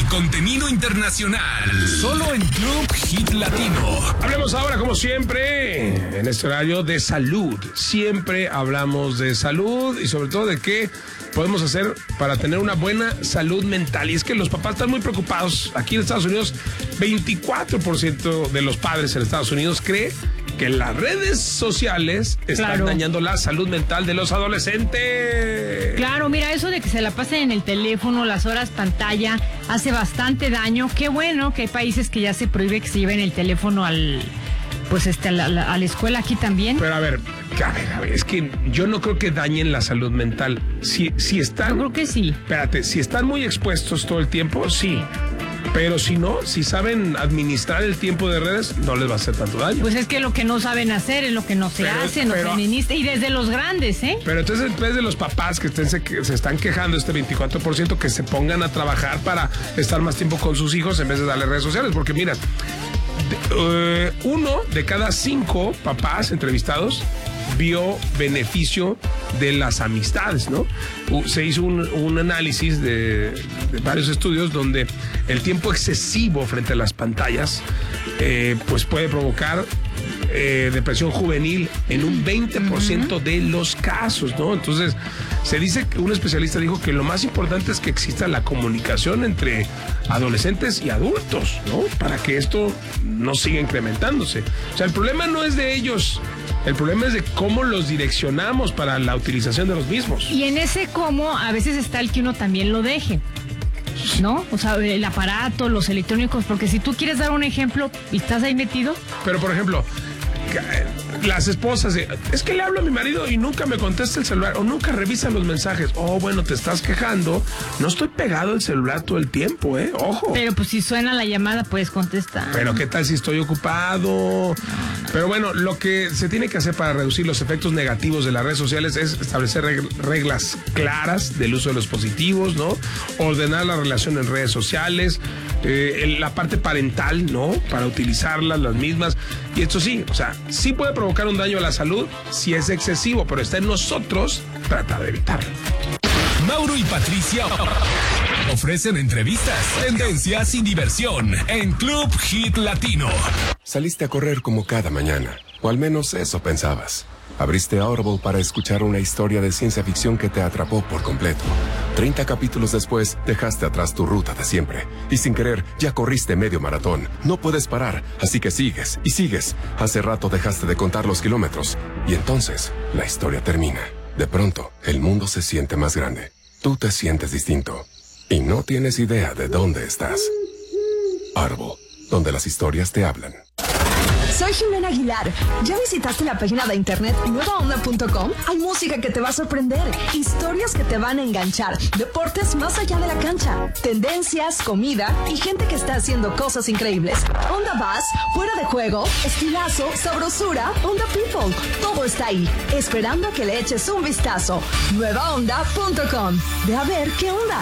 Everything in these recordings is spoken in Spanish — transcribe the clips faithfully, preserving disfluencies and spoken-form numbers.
contenido internacional, solo en Club Hit Latino. Hablemos ahora, como siempre, en este horario de salud. Siempre hablamos de salud y sobre todo de qué podemos hacer para tener una buena salud mental. Y es que los papás están muy preocupados. Aquí en Estados Unidos, veinticuatro por ciento de los padres en Estados Unidos cree que las redes sociales están claro. dañando la salud mental de los adolescentes. Claro, mira, eso de que se la pasen en el teléfono, las horas pantalla, hace bastante daño. Qué bueno que hay países que ya se prohíbe que se lleven el teléfono al, pues este, a la, a la escuela, aquí también. Pero a ver, a ver, a ver, es que yo no creo que dañen la salud mental. Si, si están... Yo creo que sí. Espérate, si están muy expuestos todo el tiempo, sí. Pero si no, si saben administrar el tiempo de redes, no les va a hacer tanto daño. Pues es que lo que no saben hacer es lo que no se pero, hace, no pero, se administra, y desde los grandes, ¿eh? Pero entonces, en vez de los papás que, estén, que se están quejando, este veinticuatro por ciento, que se pongan a trabajar para estar más tiempo con sus hijos en vez de darle redes sociales. Porque mira, de, uh, uno de cada cinco papás entrevistados vio beneficio de las amistades, ¿no? Se hizo un, un análisis de, de varios estudios donde el tiempo excesivo frente a las pantallas eh, pues puede provocar eh, depresión juvenil en un veinte por ciento uh-huh. de los casos, ¿no? Entonces, se dice que un especialista dijo que lo más importante es que exista la comunicación entre adolescentes y adultos, ¿no? Para que esto no siga incrementándose. O sea, el problema no es de ellos. El problema es de cómo los direccionamos para la utilización de los mismos. Y en ese cómo a veces está el que uno también lo deje, ¿no? O sea, el aparato, los electrónicos, porque si tú quieres dar un ejemplo y estás ahí metido. Pero, por ejemplo, las esposas, es que le hablo a mi marido y nunca me contesta el celular o nunca revisa los mensajes. Oh, bueno, te estás quejando. No estoy pegado al celular todo el tiempo, ¿eh? Ojo. Pero pues si suena la llamada puedes contestar. Pero ¿qué tal si estoy ocupado? Pero bueno, lo que se tiene que hacer para reducir los efectos negativos de las redes sociales es establecer reg- reglas claras del uso de los dispositivos, ¿no? Ordenar la relación en redes sociales, eh, la parte parental, ¿no? Para utilizarlas, las mismas. Y esto sí, o sea, sí puede provocar un daño a la salud si es excesivo, pero está en nosotros tratar de evitarlo. Mauro y Patricia ofrecen entrevistas, tendencias y diversión en Club Hit Latino. Saliste a correr como cada mañana, o al menos eso pensabas. Abriste Audible para escuchar una historia de ciencia ficción que te atrapó por completo. Treinta capítulos después, dejaste atrás tu ruta de siempre. Y sin querer, ya corriste medio maratón. No puedes parar, así que sigues y sigues. Hace rato dejaste de contar los kilómetros. Y entonces, la historia termina. De pronto, el mundo se siente más grande. Tú te sientes distinto. Y no tienes idea de dónde estás. Audible, donde las historias te hablan. Soy Jimena Aguilar. ¿Ya visitaste la página de internet nueva onda punto com? Hay música que te va a sorprender, historias que te van a enganchar, deportes más allá de la cancha, tendencias, comida y gente que está haciendo cosas increíbles. Onda Bass, fuera de juego, estilazo, sabrosura, Onda People. Todo está ahí, esperando a que le eches un vistazo. nueva onda punto com. Ve a ver qué onda.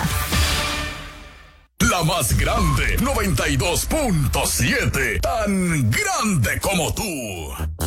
La más grande, noventa y dos punto siete. Tan grande como tú.